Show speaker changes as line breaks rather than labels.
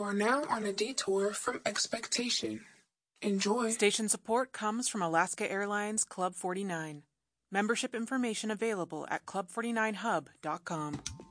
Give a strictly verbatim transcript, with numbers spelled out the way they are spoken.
are now on a detour from expectation. Enjoy.
Station support comes from Alaska Airlines Club forty-nine. Membership information available at club forty nine hub dot com.